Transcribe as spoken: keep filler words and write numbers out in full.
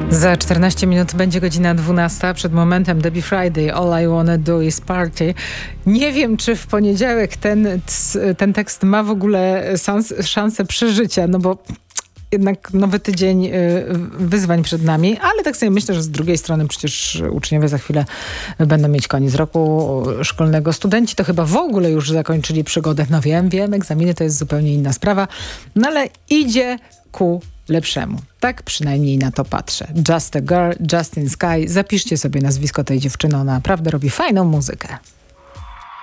Za czternaście minut będzie godzina dwunasta. Przed momentem Debbie Friday, All I Wanna Do Is Party. Nie wiem, czy w poniedziałek ten, ten tekst ma w ogóle szans, szansę przeżycia, no bo jednak nowy tydzień wyzwań przed nami, ale tak sobie myślę, że z drugiej strony przecież uczniowie za chwilę będą mieć koniec roku szkolnego. Studenci to chyba w ogóle już zakończyli przygodę. No wiem, wiem, egzaminy to jest zupełnie inna sprawa, no ale idzie ku lepszemu. Tak przynajmniej na to patrzę. Just a Girl, Justin Sky. Zapiszcie sobie nazwisko tej dziewczyny, ona naprawdę robi fajną muzykę.